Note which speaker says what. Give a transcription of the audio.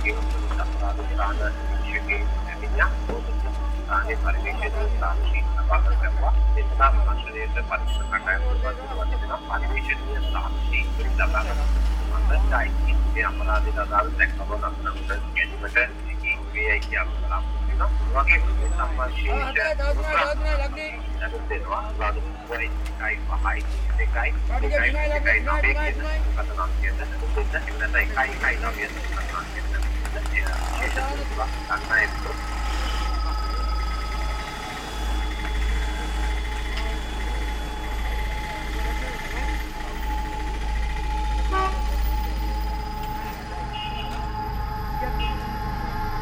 Speaker 1: වගේම අපරාධ ප්‍රාණ ශික්ෂකේ ලැබිලා ආනේ පරිවේශන සාක්ෂි සභාවක් කරනවා ඒ සඳහා මාංශලයට පරිශන කණ්ඩායම වදිනවා පරිවේශනීය සාක්ෂි සභාවක් අන්තර්ජාතික මේ අපරාධයට අදාළ දැක්කම නම් ගැනීමට මේ කියනවා වගේ සම්මාශීෂ දෙනවා ලාදු වයි කයි පහයි දෙකයි දෙකයි නවය කියන කතනම් කියන දෙන්න ඉන්නයි කයි නවය කතනම් කියන විශේෂ අන්නයි